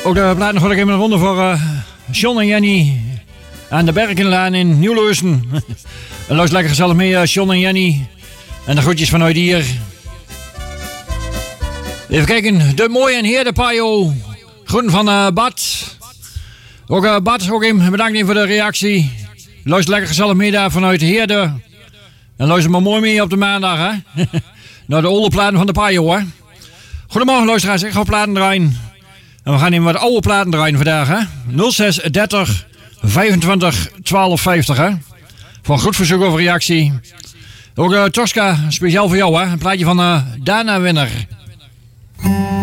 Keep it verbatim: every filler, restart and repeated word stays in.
Ook de plaat nog even een ronde voor uh, John en Jenny aan de Berkenlaan in Nieuwleusen. En luister lekker gezellig mee, uh, John en Jenny. En de groetjes vanuit hier. Even kijken, de mooie en heer de Pajo. Groeten van uh, Bad. Ook uh, Bad, ook even bedankt even voor de reactie. Luister lekker gezellig mee daar vanuit Heerde. En luister maar mooi mee op de maandag, hè. Naar de oude platen van de Pajo, hè. Goedemorgen luisteraars, ik ga platen draaien. En we gaan even wat oude platen draaien vandaag, hè. nul zes dertig vijfentwintig twaalf vijftig, hè. Voor een goed verzoek over reactie. Ook uh, Tosca, speciaal voor jou, hè. Een plaatje van uh, Dana Winner.